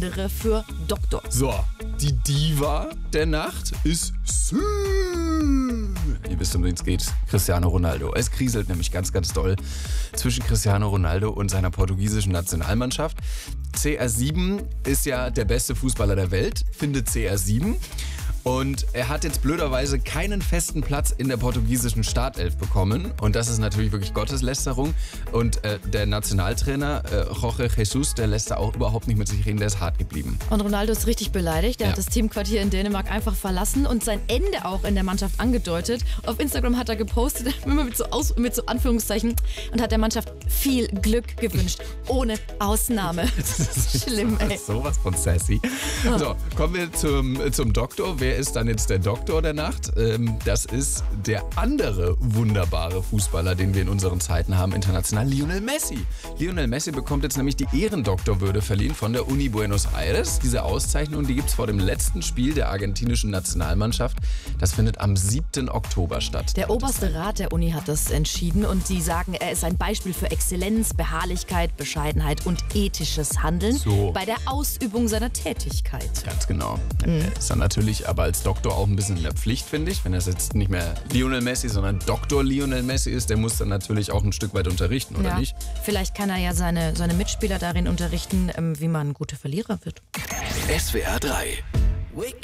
andere für Doktor. So, die Diva der Nacht ist ihr wisst, um wen es geht, Cristiano Ronaldo. Es kriselt nämlich ganz, ganz doll zwischen Cristiano Ronaldo und seiner portugiesischen Nationalmannschaft. CR7 ist ja der beste Fußballer der Welt, findet CR7. Und er hat jetzt blöderweise keinen festen Platz in der portugiesischen Startelf bekommen. Und das ist natürlich wirklich Gotteslästerung. Und der Nationaltrainer Jorge Jesus, der lässt da auch überhaupt nicht mit sich reden, der ist hart geblieben. Und Ronaldo ist richtig beleidigt. Er hat das Teamquartier in Dänemark einfach verlassen und sein Ende auch in der Mannschaft angedeutet. Auf Instagram hat er gepostet, immer mit so Anführungszeichen, und hat der Mannschaft viel Glück gewünscht. Ohne Ausnahme. Schlimm, ey. Sowas von sassy. So, kommen wir zum Doktor. Wer ist dann jetzt der Doktor der Nacht? Das ist der andere wunderbare Fußballer, den wir in unseren Zeiten haben, international, Lionel Messi. Lionel Messi bekommt jetzt nämlich die Ehrendoktorwürde verliehen von der Uni Buenos Aires. Diese Auszeichnung, die gibt es vor dem letzten Spiel der argentinischen Nationalmannschaft. Das findet am 7. Oktober statt. Der oberste Rat der Uni hat das entschieden und sie sagen, er ist ein Beispiel für Exzellenz, Beharrlichkeit, Bescheidenheit und ethisches Handeln bei der Ausübung seiner Tätigkeit. Ganz genau. Ist dann natürlich aber als Doktor auch ein bisschen in der Pflicht, finde ich. Wenn das jetzt nicht mehr Lionel Messi, sondern Dr. Lionel Messi ist, der muss dann natürlich auch ein Stück weit unterrichten, oder nicht? Vielleicht kann er ja seine Mitspieler darin unterrichten, wie man ein guter Verlierer wird. SWR 3